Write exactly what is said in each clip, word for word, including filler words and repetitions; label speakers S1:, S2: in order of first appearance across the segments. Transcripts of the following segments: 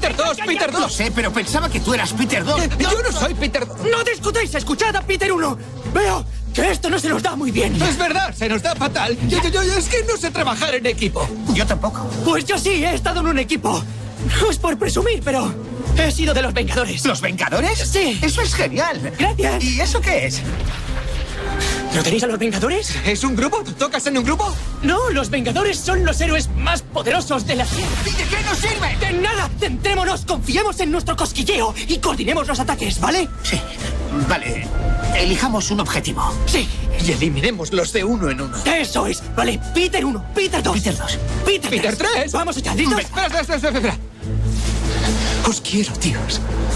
S1: Peter dos, Peter dos.
S2: Lo sé, pero pensaba que tú eras Peter dos.
S1: Eh, Yo no soy Peter dos.
S3: ¡No discutáis! ¡Escuchad a Peter uno! Veo que esto no se nos da muy bien.
S1: Es verdad, se nos da fatal. Yo, yo, yo, es que no sé trabajar en equipo.
S2: Yo tampoco.
S3: Pues yo sí, he estado en un equipo. No es por presumir, pero he sido de los Vengadores.
S2: ¿Los Vengadores?
S3: Sí.
S2: Eso es genial.
S3: Gracias.
S2: ¿Y eso qué es?
S3: ¿No tenéis a los Vengadores?
S1: ¿Es un grupo? ¿Tocas en un grupo?
S3: No, los Vengadores son los héroes más poderosos de la Tierra.
S2: ¿Y de qué nos sirve?
S3: De nada, centrémonos, confiemos en nuestro cosquilleo y coordinemos los ataques, ¿vale?
S2: Sí. Vale. Elijamos un objetivo.
S3: Sí.
S1: Y eliminemos los de uno en uno.
S3: Eso es. Vale, Peter uno, Peter dos.
S2: Peter dos.
S3: Peter,
S1: Peter
S3: tres.
S1: tres.
S3: Vamos allá, ¿listos?
S1: Espera, espera, espera, espera, espera. Os quiero, tíos.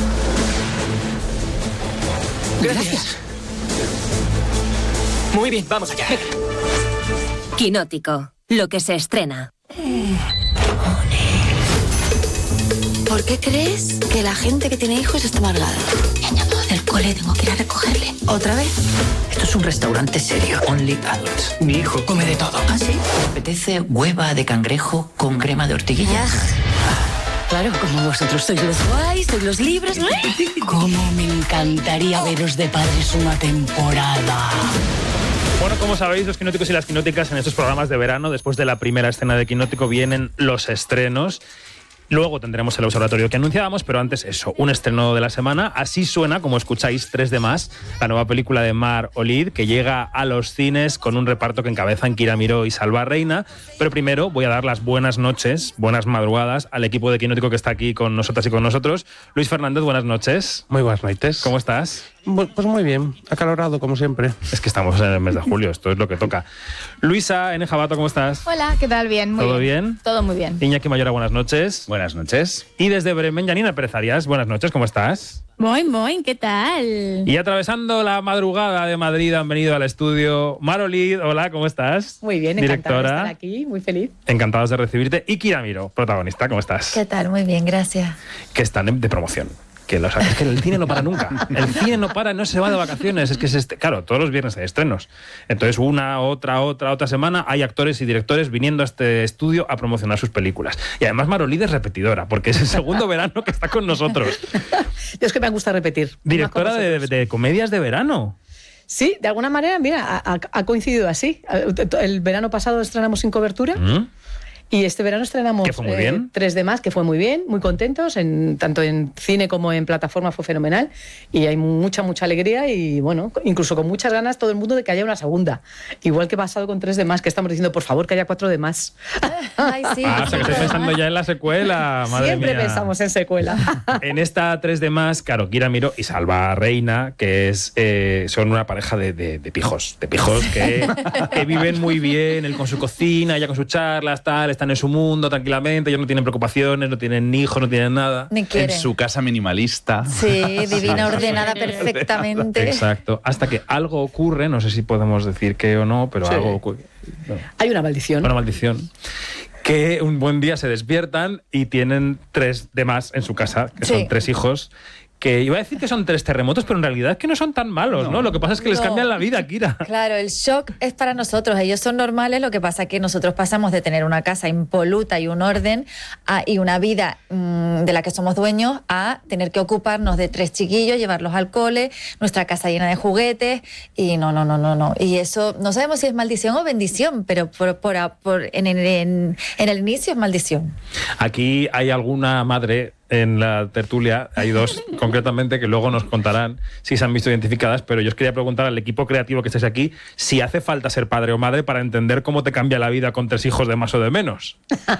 S3: Gracias. Muy bien, vamos allá.
S4: Quinótico, lo que se estrena.
S5: ¿Por qué crees que la gente que tiene hijos está amargada? Me han llamado del cole, tengo que ir a recogerle. ¿Otra vez?
S6: Esto es un restaurante serio, only adults. Mi hijo come de todo.
S5: ¿Ah, sí?
S6: ¿Me apetece hueva de cangrejo con crema de ortiguillas?
S5: Claro, como vosotros sois los guays, sois los libres.
S7: Cómo me encantaría veros de padres una temporada.
S8: Bueno, como sabéis, los quinóticos y las quinóticas en estos programas de verano, después de la primera escena de Quinótico, vienen los estrenos. Luego tendremos el observatorio que anunciábamos, pero antes eso, un estreno de la semana. Así suena, como escucháis, tres de más, la nueva película de Mar Olid, que llega a los cines con un reparto que encabezan Kira Miró y Salva Reina. Pero primero voy a dar las buenas noches, buenas madrugadas al equipo de Quinótico que está aquí con nosotras y con nosotros. Luis Fernández, buenas noches.
S9: Muy buenas noches.
S8: ¿Cómo estás?
S9: Pues muy bien, acalorado como siempre.
S8: Es que estamos en el mes de julio, esto es lo que toca. Luisa N. Jabato, ¿cómo estás?
S10: Hola, ¿qué tal? Bien, muy
S8: ¿Todo
S10: bien.
S8: bien?
S10: Todo muy bien.
S8: Iñaki Mayora, buenas noches.
S11: Buenas noches.
S8: Y desde Bremen, Janina Pérez Arias, buenas noches, ¿cómo estás?
S10: Muy, muy, ¿qué tal?
S8: Y atravesando la madrugada de Madrid han venido al estudio Mar Olid. Hola, ¿cómo estás?
S12: Muy bien, encantada
S8: Directora.
S12: de estar aquí, muy feliz.
S8: Encantados de recibirte. Y Kira Miró, protagonista, ¿cómo estás?
S5: ¿Qué tal? Muy bien, gracias.
S8: Que están de, de promoción. Que lo sabes, es que el cine no para nunca. El cine no para, no se va de vacaciones. Es que, es este, claro, todos los viernes hay estrenos. Entonces, una, otra, otra, otra semana hay actores y directores viniendo a este estudio a promocionar sus películas. Y además Mar Olid es repetidora, porque es el segundo verano que está con nosotros.
S12: Yo es que me gusta repetir.
S8: Directora de, de comedias de verano.
S12: Sí, de alguna manera, mira, ha, ha coincidido así. El verano pasado estrenamos Sin Cobertura. ¿Mm? Y este verano estrenamos
S8: que fue muy bien.
S12: Eh, tres de más, que fue muy bien, muy contentos, en, tanto en cine como en plataforma fue fenomenal. Y hay mucha, mucha alegría y, bueno, incluso con muchas ganas todo el mundo de que haya una segunda. Igual que ha pasado con tres de más, que estamos diciendo, por favor, que haya cuatro de más.
S5: Ay, sí.
S8: Ah, o sea, que estoy pensando ya en la secuela, madre
S12: Siempre
S8: mía.
S12: pensamos en secuela.
S8: En esta tres de más, claro, Kira Miró y Salva Reina, que es eh, son una pareja de, de, de pijos, de pijos que, que viven muy bien, él con su cocina, ella con sus charlas, tal, están en su mundo tranquilamente, ellos no tienen preocupaciones, no tienen hijos, no tienen nada.
S5: Ni quieren.
S11: En su casa minimalista.
S5: Sí, divina, ordenada perfectamente.
S8: Exacto. Hasta que algo ocurre, no sé si podemos decir que o no, pero
S12: sí.
S8: algo ocurre. Bueno,
S12: hay una maldición.
S8: Una maldición. Que un buen día se despiertan y tienen tres de más en su casa, que son sí. tres hijos. Que iba a decir que son tres terremotos, pero en realidad es que no son tan malos, ¿no? ¿no? Lo que pasa es que les no. cambian la vida, Kira.
S5: Claro, el shock es para nosotros. Ellos son normales, lo que pasa es que nosotros pasamos de tener una casa impoluta y un orden a, y una vida mmm, de la que somos dueños a tener que ocuparnos de tres chiquillos, llevarlos al cole, nuestra casa llena de juguetes y no, no, no, no, no. Y eso, no sabemos si es maldición o bendición, pero por, por, por, en, en, en el inicio es maldición.
S8: Aquí hay alguna madre en la tertulia, hay dos concretamente que luego nos contarán si se han visto identificadas, pero yo os quería preguntar al equipo creativo que estáis aquí si hace falta ser padre o madre para entender cómo te cambia la vida con tres hijos de más o de menos.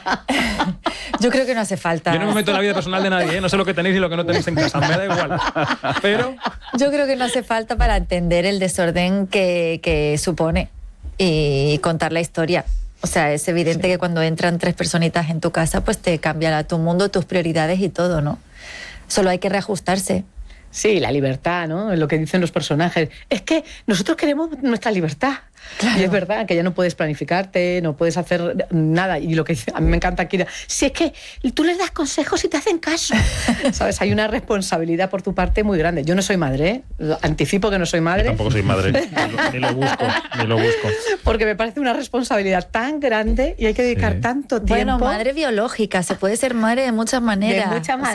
S5: Yo creo que no hace falta.
S8: Yo no me meto en la vida personal de nadie, ¿eh? No sé lo que tenéis y lo que no tenéis en casa, me da igual. Pero
S5: yo creo que no hace falta para entender el desorden que, que supone y contar la historia. O sea, es evidente sí. que cuando entran tres personitas en tu casa, pues te cambia tu mundo, tus prioridades y todo, ¿no? Solo hay que reajustarse.
S12: Sí, la libertad, ¿no? Lo que dicen los personajes. Es que nosotros queremos nuestra libertad. Claro. Y es verdad que ya no puedes planificarte, no puedes hacer nada. Y lo que dice, a mí me encanta Kira, si es que tú les das consejos y te hacen caso. ¿Sabes? Hay una responsabilidad por tu parte muy grande. Yo no soy madre, ¿eh? Anticipo que no soy madre.
S8: Yo tampoco soy madre, ni lo, ni lo busco, ni lo busco.
S12: Porque me parece una responsabilidad tan grande y hay que dedicar sí. tanto tiempo.
S5: Bueno, madre biológica, se puede ser madre de muchas maneras.
S12: De muchas maneras.